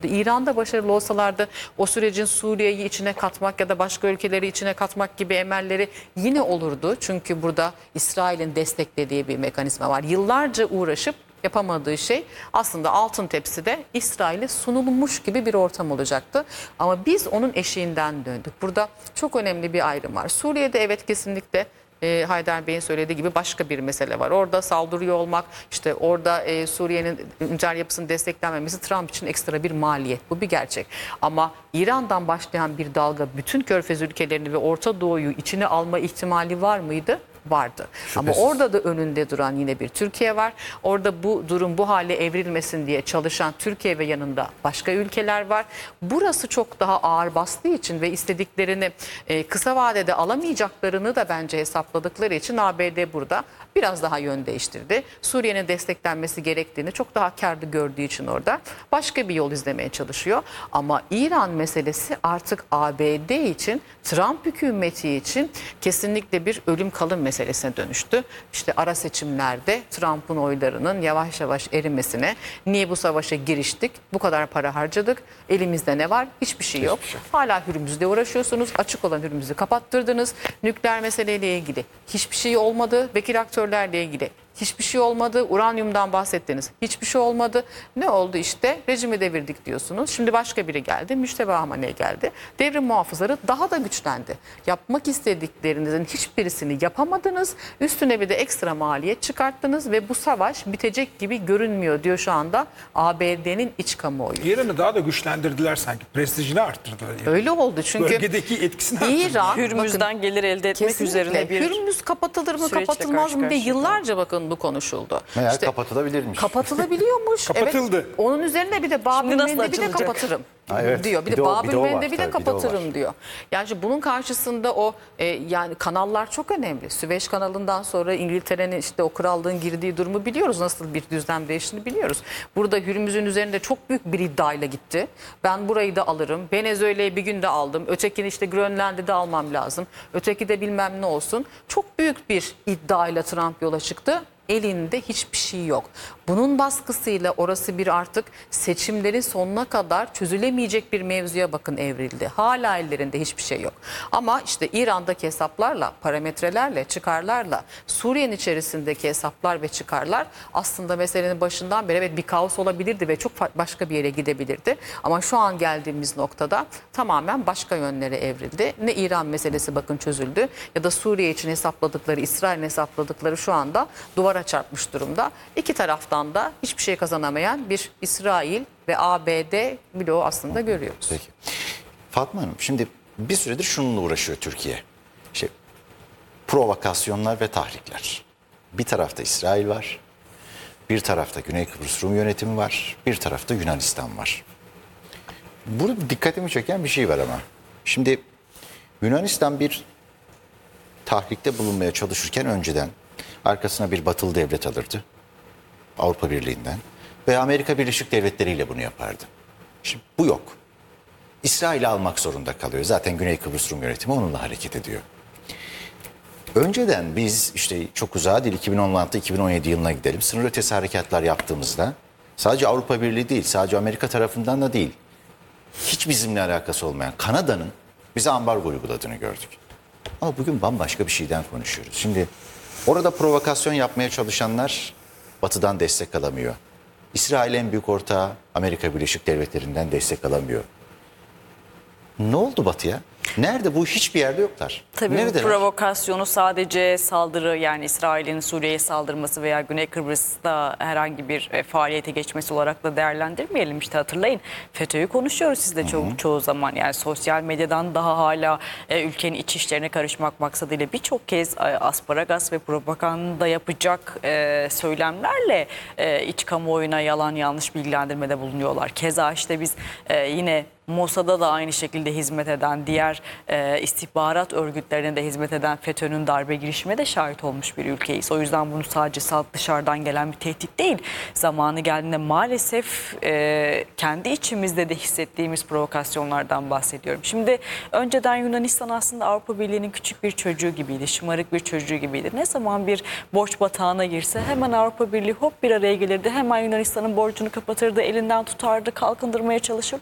İran'da başarılı olsalardı o sürecin Suriye'yi içine katmak ya da başka ülkeleri içine katmak gibi emelleri yine olurdu. Çünkü burada İsrail'in desteklediği bir mekanizma var. Yıllarca uğraşıp yapamadığı şey aslında altın tepside İsrail'e sunulmuş gibi bir ortam olacaktı. Ama biz onun eşiğinden döndük. Burada çok önemli bir ayrım var. Suriye'de evet kesinlikle Haydar Bey'in söylediği gibi başka bir mesele var. Orada saldırıyor olmak, işte orada Suriye'nin hücre yapısının desteklenmemesi Trump için ekstra bir maliyet. Bu bir gerçek. Ama İran'dan başlayan bir dalga bütün Körfez ülkelerini ve Orta Doğu'yu içine alma ihtimali var mıydı? Vardı. Şüphesiz. Ama orada da önünde duran yine bir Türkiye var. Orada bu durum bu hale evrilmesin diye çalışan Türkiye ve yanında başka ülkeler var. Burası çok daha ağır bastığı için ve istediklerini kısa vadede alamayacaklarını da bence hesapladıkları için ABD burada biraz daha yön değiştirdi. Suriye'nin desteklenmesi gerektiğini çok daha kârlı gördüğü için orada başka bir yol izlemeye çalışıyor. Ama İran meselesi artık ABD için, Trump hükümeti için kesinlikle bir ölüm kalım meselesine dönüştü. İşte ara seçimlerde Trump'ın oylarının yavaş yavaş erimesine, niye bu savaşa giriştik, bu kadar para harcadık, elimizde ne var? Hiçbir şey yok. Hala Hürmüz'le uğraşıyorsunuz, açık olan Hürmüz'ü kapattırdınız. Nükleer meseleyle ilgili hiçbir şey olmadı. Vekil aktörlerle ilgili hiçbir şey olmadı. Uranyumdan bahsettiniz. Hiçbir şey olmadı. Ne oldu işte? Rejimi devirdik diyorsunuz. Şimdi başka biri geldi. Müşteba Hamaney geldi. Devrim muhafızları daha da güçlendi. Yapmak istediklerinizin hiçbirisini yapamadınız. Üstüne bir de ekstra maliyet çıkarttınız ve bu savaş bitecek gibi görünmüyor diyor şu anda ABD'nin iç kamuoyu. İran'ı daha da güçlendirdiler sanki. Prestijini arttırdılar. Öyle oldu çünkü bölgedeki etkisini arttırdılar. İran Hürmüz'den gelir elde etmek kesinlikle üzerine bir Hürmüz kapatılır mı süreçle kapatılmaz mı diye karşı karşıya. yıllarca bakın bu konuşuldu. Meğer İşte kapatılabilirmiş. kapatılabiliyormuş. Kapatıldı. Evet. Onun üzerine bir de Bab-ı Şimdi nasıl Mendeb'i de açılacak? kapatırım Ha, evet. diyor. Bir Bir de de o Bab-ı var Mendeb'i de tabii, bir de o kapatırım var. diyor. Yani şimdi bunun karşısında o yani kanallar çok önemli. Süveyş kanalından sonra İngiltere'nin işte o krallığın girdiği durumu biliyoruz. Nasıl bir düzlem değiştiğini biliyoruz. Burada Hürmüz'ün üzerinde çok büyük bir iddiayla gitti. Ben burayı da alırım. Venezuela'yı bir günde aldım. Ötekini işte Grönland'i de almam lazım. Öteki de bilmem ne olsun. Çok büyük bir iddiayla Trump yola çıktı. Elinde hiçbir şey yok. Bunun baskısıyla orası bir artık seçimlerin sonuna kadar çözülemeyecek bir mevzuya bakın evrildi. Hala ellerinde hiçbir şey yok. Ama işte İran'daki hesaplarla, parametrelerle, çıkarlarla, Suriye'nin içerisindeki hesaplar ve çıkarlar aslında meselenin başından beri evet bir kaos olabilirdi ve çok başka bir yere gidebilirdi. Ama şu an geldiğimiz noktada tamamen başka yönlere evrildi. Ne İran meselesi bakın çözüldü ya da Suriye için hesapladıkları, İsrail'in hesapladıkları şu anda duvara çarpmış durumda. İki taraftan da hiçbir şey kazanamayan bir İsrail ve ABD bloğu aslında görüyoruz. Peki. Fatma Hanım, şimdi bir süredir şununla uğraşıyor Türkiye. İşte provokasyonlar ve tahrikler. Bir tarafta İsrail var, bir tarafta Güney Kıbrıs Rum yönetimi var, bir tarafta Yunanistan var. Burada dikkatimi çeken bir şey var ama. Şimdi Yunanistan bir tahrikte bulunmaya çalışırken önceden arkasına bir batılı devlet alırdı. Avrupa Birliği'nden ve Amerika Birleşik Devletleri ile bunu yapardı. Şimdi bu yok. İsrail'i almak zorunda kalıyor. Zaten Güney Kıbrıs Rum yönetimi onunla hareket ediyor. Önceden biz işte çok uzağa değil 2016-2017 yılına gidelim. Sınır ötesi harekatlar yaptığımızda sadece Avrupa Birliği değil, sadece Amerika tarafından da değil. Hiç bizimle alakası olmayan Kanada'nın bize ambargo uyguladığını gördük. Ama bugün bambaşka bir şeyden konuşuyoruz. Şimdi orada provokasyon yapmaya çalışanlar Batı'dan destek alamıyor. İsrail en büyük ortağı Amerika Birleşik Devletleri'nden destek alamıyor. Ne oldu Batı'ya? Nerede? Bu hiçbir yerde yoklar. tabii bu Neredeler? provokasyonu sadece saldırı, yani İsrail'in Suriye'ye saldırması veya Güney Kıbrıs'ta herhangi bir faaliyete geçmesi olarak da değerlendirmeyelim. İşte hatırlayın, FETÖ'yü konuşuyoruz sizle çoğu zaman. Yani sosyal medyadan daha hala ülkenin iç işlerine karışmak maksadıyla birçok kez asparagas ve propaganda yapacak söylemlerle iç kamuoyuna yalan yanlış bilgilendirmede bulunuyorlar. Keza işte biz yine Mossad'a da aynı şekilde hizmet eden, diğer istihbarat örgütlerine de hizmet eden FETÖ'nün darbe girişimine de şahit olmuş bir ülkeyiz. O yüzden bunu sadece dışarıdan gelen bir tehdit değil. Zamanı geldiğinde maalesef kendi içimizde de hissettiğimiz provokasyonlardan bahsediyorum. Şimdi önceden Yunanistan aslında Avrupa Birliği'nin küçük bir çocuğu gibiydi, şımarık bir çocuğu gibiydi. Ne zaman bir borç batağına girse hemen Avrupa Birliği hop bir araya gelirdi. Hemen Yunanistan'ın borcunu kapatırdı, elinden tutardı, kalkındırmaya çalışırdı.